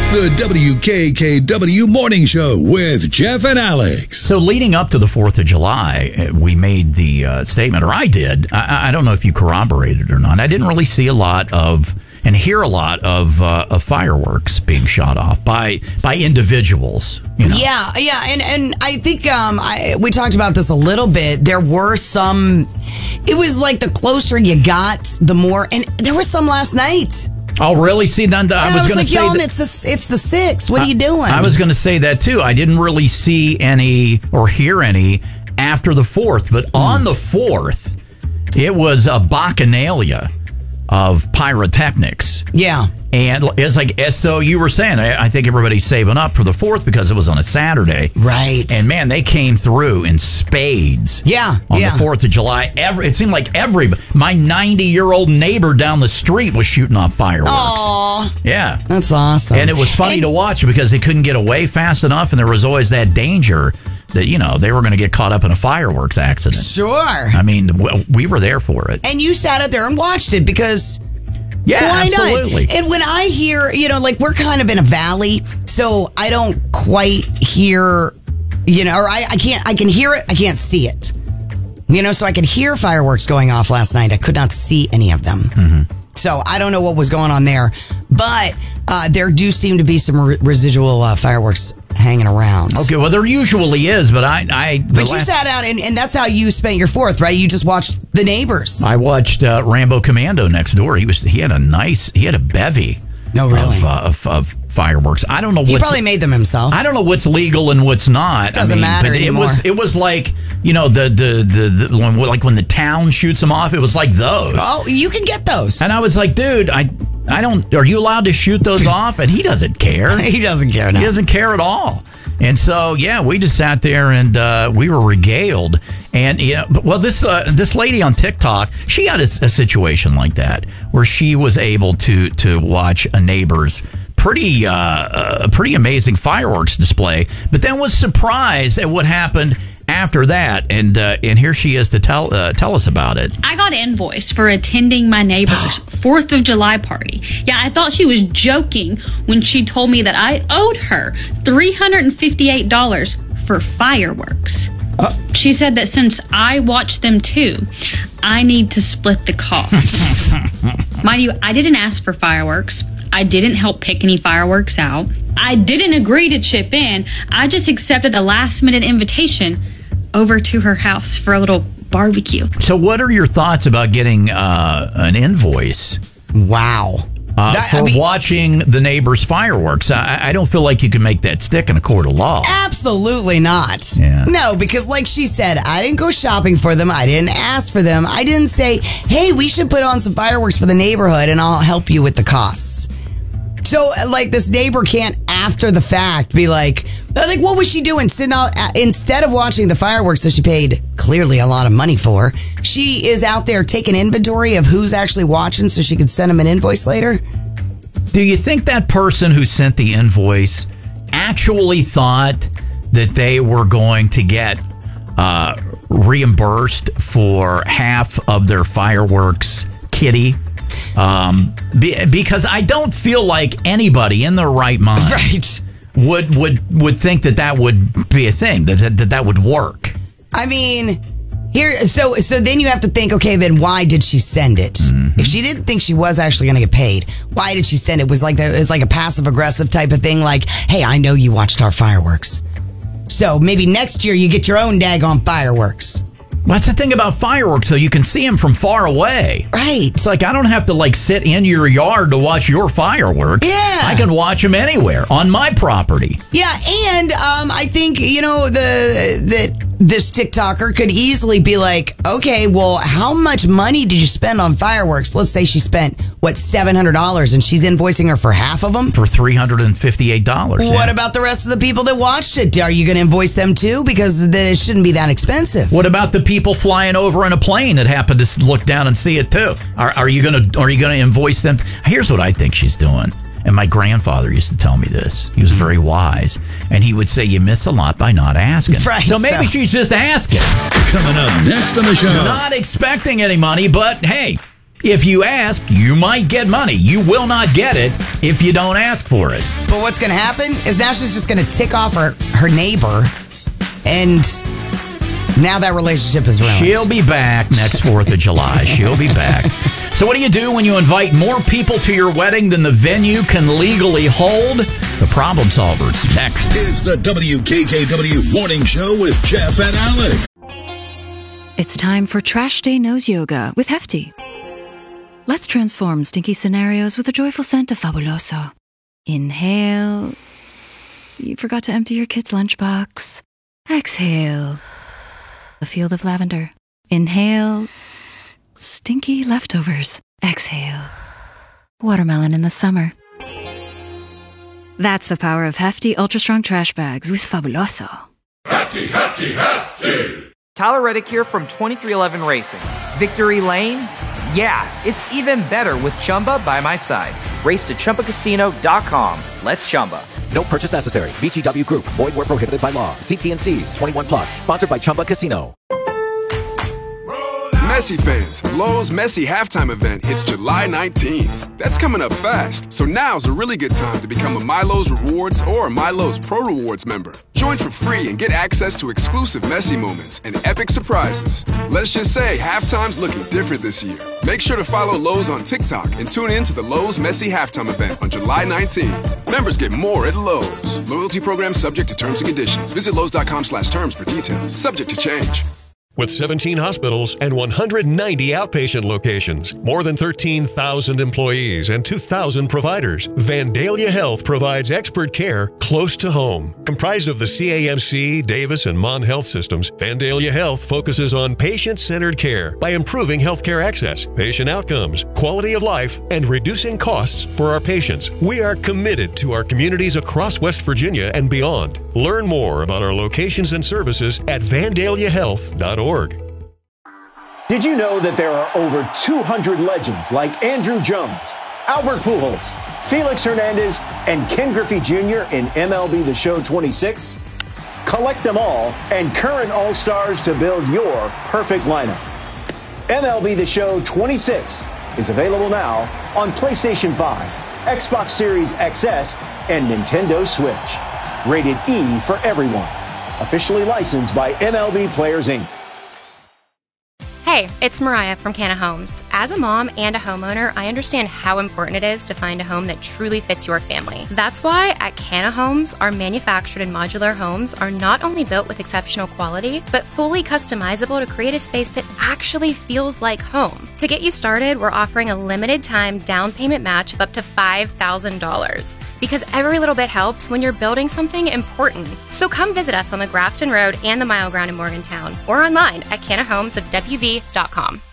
The WKKW Morning Show with Jeff and Alex. So leading up to the 4th of July, we made the statement, or I did. I don't know if you corroborated or not. I didn't really see a lot of and hear a lot of fireworks being shot off by individuals. You know? Yeah, and I think we talked about this a little bit. There were some. It was like the closer you got, the more. And there were some last night. Oh, really? See, then I was going to say y'all, it's the 6th. What are you doing? I was going to say that too. I didn't really see any or hear any after the 4th, but on the 4th, it was a bacchanalia of pyrotechnics. Yeah. And it's like, so you were saying, I think everybody's saving up for the 4th because it was on a Saturday. Right. And man, they came through in spades. Yeah. On the 4th of July. It seemed like my 90-year-old neighbor down the street was shooting off fireworks. Aww. Yeah. That's awesome. And it was funny to watch because they couldn't get away fast enough, and there was always that danger that, you know, they were going to get caught up in a fireworks accident. Sure. I mean, we were there for it. And you sat out there and watched it because... Yeah, why absolutely. not? And when I hear, you know, like we're kind of in a valley, so I don't quite hear, you know, or I can hear it, I can't see it. You know, so I could hear fireworks going off last night. I could not see any of them. Mm-hmm. So I don't know what was going on there, but there do seem to be some residual fireworks hanging around. Okay, well, there usually is, but you sat out, and that's how you spent your 4th, right? You just watched The Neighbors. I watched Rambo Commando next door. He had a bevy. Oh, really? Of fireworks. I don't know. He probably made them himself. I don't know what's legal and what's not. Doesn't matter anymore. It was like, you know, the like when the town shoots them off. It was like those. Oh, you can get those. And I was like, dude, I don't. Are you allowed to shoot those off? And he doesn't care. He doesn't care. No. He doesn't care at all. And so, yeah, we just sat there and we were regaled. And, you know, well, this lady on TikTok, she had a situation like that where she was able to watch a neighbor's pretty amazing fireworks display, but then was surprised at what happened after that. And here she is to tell us about it. I got invoiced for attending my neighbor's 4th of July party. Yeah, I thought she was joking when she told me that I owed her $358 for fireworks. She said that since I watched them too, I need to split the cost. Mind you, I didn't ask for fireworks. I didn't help pick any fireworks out. I didn't agree to chip in. I just accepted a last-minute invitation over to her house for a little barbecue. So what are your thoughts about getting an invoice? Wow. Watching the neighbor's fireworks? I don't feel like you can make that stick in a court of law. Absolutely not. Yeah. No, because like she said, I didn't go shopping for them. I didn't ask for them. I didn't say, hey, we should put on some fireworks for the neighborhood and I'll help you with the costs. So, like, this neighbor can't, after the fact, be like, what was she doing? Sitting out, instead of watching the fireworks that she paid clearly a lot of money for, she is out there taking inventory of who's actually watching so she could send them an invoice later? Do you think that person who sent the invoice actually thought that they were going to get reimbursed for half of their fireworks kitty? Because I don't feel like anybody in their right mind would think that would be a thing, that would work. I mean, so then you have to think, okay, then why did she send it? Mm-hmm. If she didn't think she was actually going to get paid, why did she send it? It was like a passive aggressive type of thing, like, hey, I know you watched our fireworks, so maybe next year you get your own daggone fireworks. That's the thing about fireworks, though. You can see them from far away. Right. It's like I don't have to sit in your yard to watch your fireworks. Yeah. I can watch them anywhere on my property. Yeah, and I think, you know, that this TikToker could easily be like, okay, well, how much money did you spend on fireworks? Let's say she spent, $700, and she's invoicing her for half of them? For $358. What about the rest of the people that watched it? Are you going to invoice them too? Because it shouldn't be that expensive. What about the people flying over in a plane that happened to look down and see it too? Are you going to invoice them? Here's what I think she's doing. And my grandfather used to tell me this. He was very wise. And he would say, you miss a lot by not asking. Right, so maybe she's just asking. Coming up next on the show. Not expecting any money, but hey, If you ask, you might get money. You will not get it if you don't ask for it. But what's going to happen is now she's just going to tick off her neighbor, and now that relationship is ruined. She'll be back next 4th of July. She'll be back. So what do you do when you invite more people to your wedding than the venue can legally hold? The Problem Solvers, next. It's the WKKW Morning Show with Jeff and Alec. It's time for Trash Day Nose Yoga with Hefty. Let's transform stinky scenarios with a joyful scent of Fabuloso. Inhale. You forgot to empty your kid's lunchbox. Exhale. A field of lavender. Inhale. Stinky leftovers. Exhale. Watermelon in the summer. That's the power of Hefty Ultra Strong Trash Bags with Fabuloso. Hefty, Hefty, Hefty! Tyler Reddick here from 2311 Racing. Victory Lane? Yeah, it's even better with Chumba by my side. Race to ChumbaCasino.com. Let's Chumba. No purchase necessary. VGW Group. Void where prohibited by law. See T&Cs. 21 plus. Sponsored by Chumba Casino. Messi fans, Lowe's Messi halftime event hits July 19th. That's coming up fast, so now's a really good time to become a MyLowe's Rewards or a MyLowe's Pro Rewards member. Join for free and get access to exclusive Messi moments and epic surprises. Let's just say halftime's looking different this year. Make sure to follow Lowe's on TikTok and tune in to the Lowe's Messi halftime event on July 19th. Members get more at Lowe's. Loyalty program subject to terms and conditions. Visit Lowe's.com/terms for details. Subject to change. With 17 hospitals and 190 outpatient locations, more than 13,000 employees and 2,000 providers, Vandalia Health provides expert care close to home. Comprised of the CAMC, Davis, and Mon Health systems, Vandalia Health focuses on patient-centered care by improving healthcare access, patient outcomes, quality of life, and reducing costs for our patients. We are committed to our communities across West Virginia and beyond. Learn more about our locations and services at vandaliahealth.org. Did you know that there are over 200 legends like Andrew Jones, Albert Pujols, Felix Hernandez, and Ken Griffey Jr. in MLB The Show 26? Collect them all and current All-Stars to build your perfect lineup. MLB The Show 26 is available now on PlayStation 5, Xbox Series XS, and Nintendo Switch. Rated E for everyone. Officially licensed by MLB Players, Inc. Hey, it's Mariah from Canna Homes. As a mom and a homeowner, I understand how important it is to find a home that truly fits your family. That's why at Canna Homes, our manufactured and modular homes are not only built with exceptional quality, but fully customizable to create a space that actually feels like home. To get you started, we're offering a limited time down payment match of up to $5,000. Because every little bit helps when you're building something important. So come visit us on the Grafton Road and the Mile Ground in Morgantown, or online at cannahomesofwv.com.